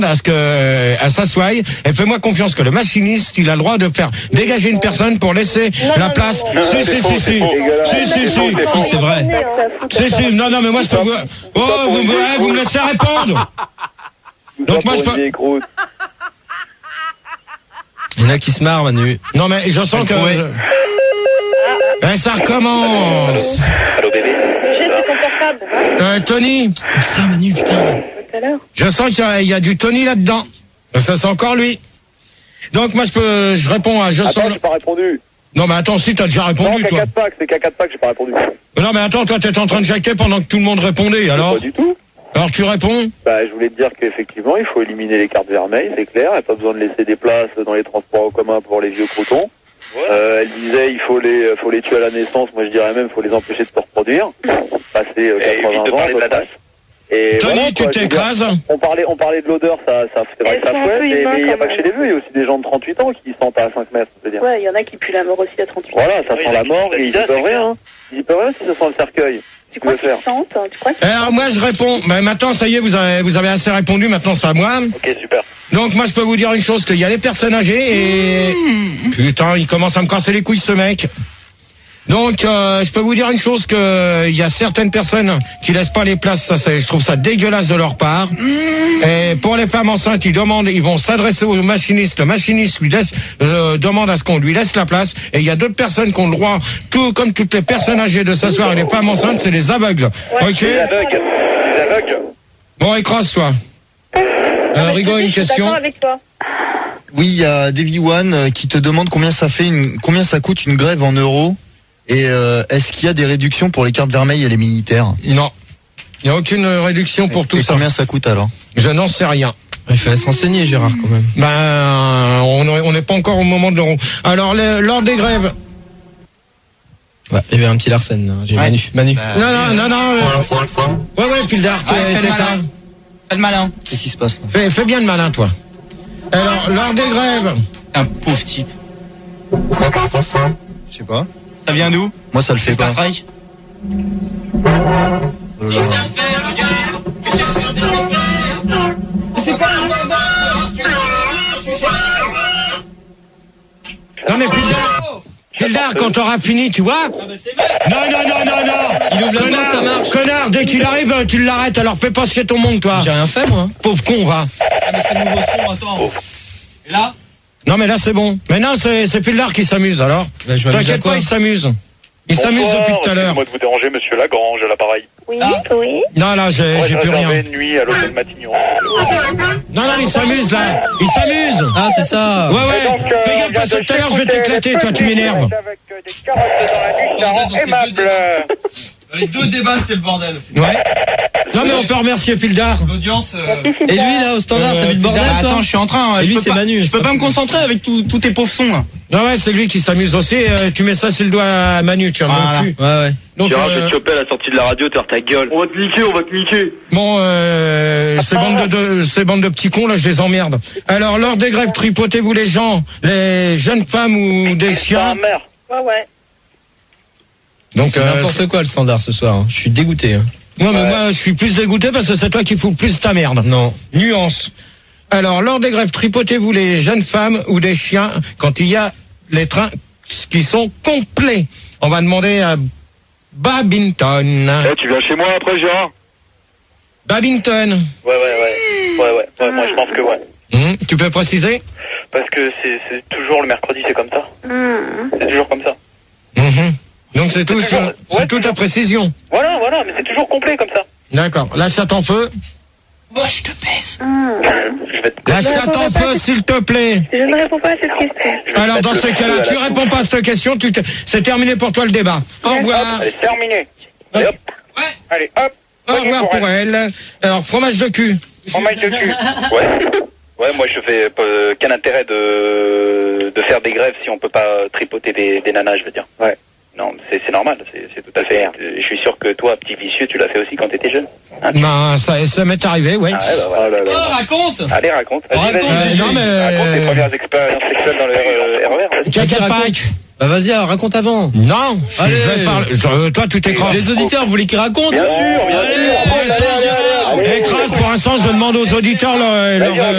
à ce que elle s'assoie et fais-moi confiance que le machiniste il a le droit de faire dégager une personne pour laisser la place. Si, c'est vrai. Si, non, mais moi je peux vous... Oh, vous me laissez répondre. Donc moi je peux... Il y en a qui se marrent, Manu. Non mais je sens que... ça recommence. Allô bébé. Tony. Comme ça, Manu, putain. Je sens qu'il y a du Tony là-dedans. Ça c'est encore lui. Donc moi je réponds à Attends, j'ai pas répondu. Non mais attends, si t'as déjà répondu, toi. C'est qu'à 4 packs, j'ai pas répondu. Non mais attends, toi t'es en train de jacker pendant que tout le monde répondait, alors. Pas du tout. Alors tu réponds? Je voulais te dire qu'effectivement, il faut éliminer les cartes vermeilles, c'est clair. Il n'y a pas besoin de laisser des places dans les transports en commun pour les vieux croutons. Elle disait il faut les tuer à la naissance. Moi je dirais même il faut les empêcher de se reproduire. Passer 80 ans. De la date. Et Tony, voilà, tu t'écrases. On parlait de l'odeur, c'est vrai que ça fouette, mais il n'y a pas que chez les vieux, il y a aussi des gens de 38 ans qui sentent à 5 mètres, je veux dire. Ouais, il y en a qui puent la mort aussi à 38 ans. Voilà, ça sent la mort et ils y peuvent rien. Ils y peuvent rien si ça sent le cercueil. Tu crois qu'ils sentent? Tu crois qu'ils Alors moi je réponds. Maintenant ça y est, vous avez assez répondu. Maintenant c'est à moi. Ok, super. Donc moi je peux vous dire une chose, qu'il y a les personnes âgées et putain il commence à me casser les couilles ce mec. Donc je peux vous dire une chose, que il y a certaines personnes qui laissent pas les places. Je trouve ça dégueulasse de leur part. Et pour les femmes enceintes, ils vont s'adresser au machiniste. Le machiniste lui demande à ce qu'on lui laisse la place. Et il y a d'autres personnes qui ont le droit, tout comme toutes les personnes âgées, de s'asseoir. Et les femmes enceintes, c'est les aveugles. Ouais, ok. Les aveugles. Bon, écrase-toi. Rigo, une question. D'accord avec toi. Oui, il y a Davy One qui te demande combien ça coûte une grève en euros. Et est-ce qu'il y a des réductions pour les cartes vermeilles et les militaires? Non, il n'y a aucune réduction pour tout ça. Combien ça coûte alors? Je n'en sais rien. Il fallait se renseigner, Gérard, quand même. On n'est pas encore au moment de l'euro. Alors, lors des grèves... Ouais, il y avait un petit Larsen, là. J'ai Manu. Non. Ouais, Pildar, fais le malin. Qu'est-ce qui se passe là? Fais bien le malin, toi. Alors, lors des grèves... Un pauvre type. Je sais pas. Ça vient d'où? Moi ça le fait pas. C'est pas Non mais Pildar, quand t'auras fini, tu vois? Non. Il ouvre la porte, ça marche. Connard, dès qu'il arrive, tu l'arrêtes, alors fais pas chier ton monde, toi. J'ai rien fait, moi. Pauvre con, va. mais c'est le nouveau ton, attends. Et là? Non mais là c'est bon. Mais non, c'est Pildar qui s'amuse, alors. T'inquiète pas, il s'amuse. Il s'amuse depuis tout à l'heure. Excusez-moi de vous déranger, monsieur Lagrange, à l'appareil. Oui. Non, là, j'ai plus rien. Une nuit à l'hôtel Matignon. Non, il s'amuse, là. Il s'amuse. Ah, c'est ça. Ouais. Fais gaffe, parce que tout à l'heure, je vais t'éclater, toi, tu m'énerves. Avec des carottes dans la nuit, ça rend aimable. Les deux débats, c'était le bordel. Ouais. Non, mais on peut remercier Pildar. L'audience. Et lui, là, au standard, t'as vu le bordel, toi? Attends, je suis en train. Et lui, c'est Manu. Je peux pas me concentrer avec tous tes pauvres sons, là. Non, ouais, c'est lui qui s'amuse aussi. Tu mets ça sur le doigt à Manu, tu vois, mon cul. Ouais. Donc, Gérard, je vais te choper à la sortie de la radio, t'as ta gueule. On va te niquer. Bon, ces bandes de petits cons, là, je les emmerde. Alors, lors des grèves, tripotez-vous les gens, les jeunes femmes ou des chiens? Ouais. Donc, c'est n'importe quoi, le standard, ce soir. Je suis dégoûté. Non, mais moi, je suis plus dégoûté parce que c'est toi qui fous le plus ta merde. Non. Nuance. Alors, lors des grèves, tripotez-vous les jeunes femmes ou des chiens quand il y a les trains qui sont complets? On va demander à Babington. Tu viens chez moi après, Gérard? Babington. Ouais, moi je pense que ouais. Tu peux préciser? Parce que c'est toujours le mercredi, c'est comme ça. C'est toujours comme ça. Donc c'est tout à précision. Voilà, mais c'est toujours complet comme ça. D'accord. La chatte en feu. Moi, je te baisse. La chatte en feu, s'il te plaît. Je ne réponds pas à cette question. Alors dans ce cas-là, tu réponds pas à cette question, c'est terminé pour toi le débat. Au revoir. Allez, terminé. Allez, hop. Ouais. Allez, hop. Au revoir pour elle. Alors, fromage de cul. Fromage de cul. Ouais, moi je fais quel intérêt de faire des grèves si on peut pas tripoter des nanas, je veux dire. Ouais. Non, c'est normal, c'est tout à fait. Je suis sûr que toi, petit vicieux, tu l'as fait aussi quand t'étais jeune. Hein, Ben, ça m'est arrivé, oui. Ah ouais, bah, raconte. Allez, raconte. Raconte tes premières expériences sexuelles dans le RER. Vas-y, raconte avant. Non, je laisse parler. Toi, tu t'écrases. Les auditeurs, vous voulez qu'ils racontent? Bien sûr. Écrase, pour l'instant, je demande aux auditeurs leur